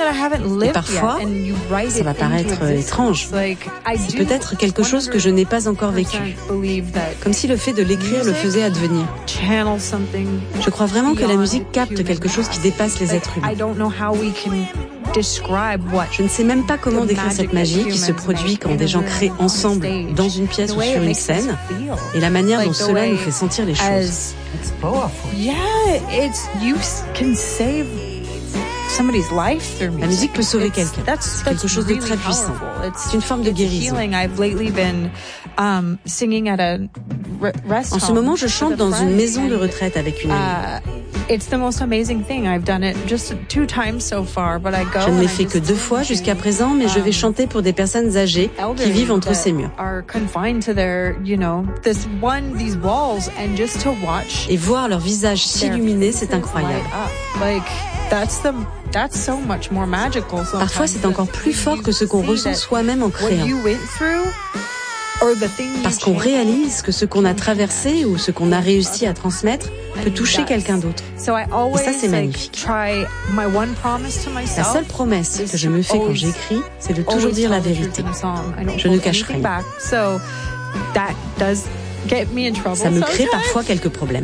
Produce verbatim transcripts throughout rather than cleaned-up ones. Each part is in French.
Et parfois, ça va paraître étrange. C'est peut-être quelque chose que je n'ai pas encore vécu. Comme si le fait de l'écrire le faisait advenir. Je crois vraiment que la musique capte quelque chose qui dépasse les êtres humains. Je ne sais même pas comment décrire cette magie qui se produit quand des gens créent ensemble dans une pièce ou sur une scène et la manière dont cela nous fait sentir les choses. La musique peut sauver quelqu'un. C'est quelque chose de très puissant. C'est une forme de guérison. En ce moment, je chante dans une maison de retraite avec une amie. Je ne l'ai fait que deux fois jusqu'à présent, mais je vais chanter pour des personnes âgées qui vivent entre ces murs. Et voir leur visage s'illuminer, c'est incroyable. Parfois, c'est encore plus fort que ce qu'on ressent soi-même en créant. Parce qu'on réalise que ce qu'on a traversé ou ce qu'on a réussi à transmettre peut toucher quelqu'un d'autre. Et ça, c'est magnifique. La seule promesse que je me fais quand j'écris, c'est de toujours dire la vérité. Je ne cache rien. Ça me crée parfois quelques problèmes.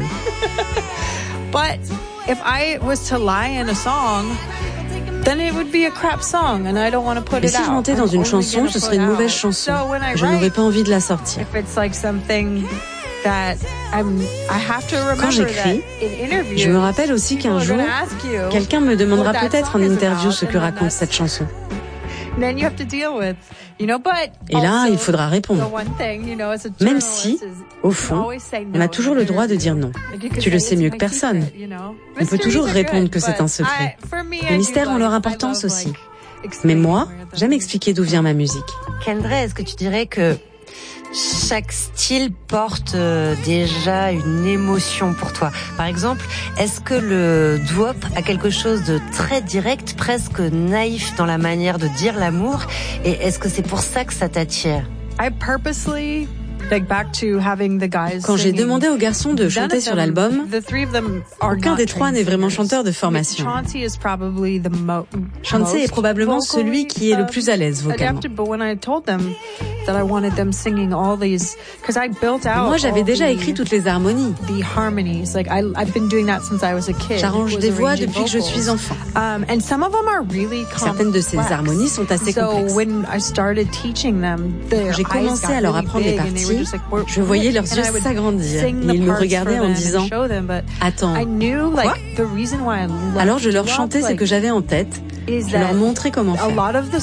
Mais si je mentais dans une chanson, ce serait une mauvaise chanson. Je n'aurais pas envie de la sortir. Quand j'écris, je me rappelle aussi qu'un jour, quelqu'un me demandera peut-être en interview ce que raconte cette chanson. Et là, il faudra répondre. Même si, au fond, on a toujours le droit de dire non. Tu le sais mieux que personne. On peut toujours répondre que c'est un secret. Les mystères ont leur importance aussi. Mais moi, j'aime expliquer d'où vient ma musique. Kendra, est-ce que tu dirais que chaque style porte euh, déjà une émotion pour toi? Par exemple, est-ce que le doo-wop a quelque chose de très direct, presque naïf dans la manière de dire l'amour? Et est-ce que c'est pour ça que ça t'attire? Quand j'ai demandé aux garçons de chanter sur l'album, aucun des trois n'est vraiment chanteur de formation. Chauncey est probablement celui qui est le plus à l'aise vocalement. Moi, j'avais déjà écrit toutes les harmonies. J'arrange des voix depuis que je suis enfant. Certaines de ces harmonies sont assez complexes. Quand j'ai commencé à leur apprendre les parties, je voyais leurs yeux s'agrandir et ils me regardaient en disant « Attends, quoi ?» Alors je leur chantais ce que j'avais en tête, je leur montrais comment faire.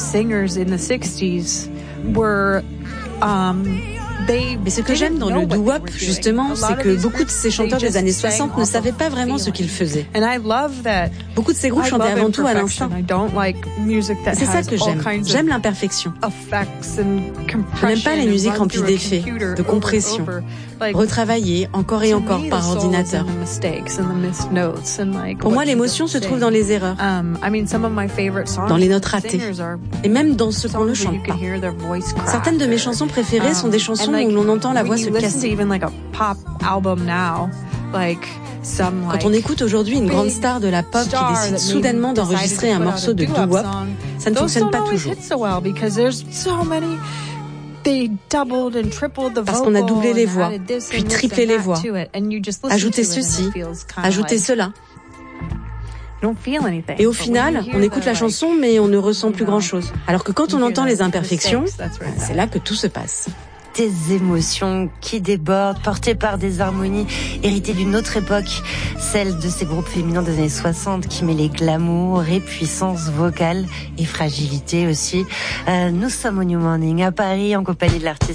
Mais ce que j'aime dans le doo-wop, justement, c'est que beaucoup de ces chanteurs des années soixante ne savaient pas vraiment ce qu'ils faisaient. Beaucoup de ces groupes chantaient avant tout à l'instinct. C'est ça que j'aime. J'aime l'imperfection. Je n'aime pas les musiques remplies d'effets, de compression, retravaillées encore et encore par ordinateur. Pour moi, l'émotion se trouve dans les erreurs, dans les notes ratées, et même dans ce qu'on ne chante pas. Certaines de mes chansons préférées sont des chansons où l'on entend la voix se casser. Quand on écoute aujourd'hui une grande star de la pop qui décide soudainement d'enregistrer un morceau de doo-wop, ça ne fonctionne pas toujours. Parce qu'on a doublé les voix, puis triplé les voix, ajouté ceci, ajouté cela. Et au final, on écoute la chanson, mais on ne ressent plus grand-chose. Alors que quand on entend les imperfections, c'est là que tout se passe. Des émotions qui débordent, portées par des harmonies héritées d'une autre époque, celle de ces groupes féminins des années soixante qui mêlaient glamour et puissance vocale et fragilité aussi. Euh, nous sommes au New Morning à Paris en compagnie de l'artiste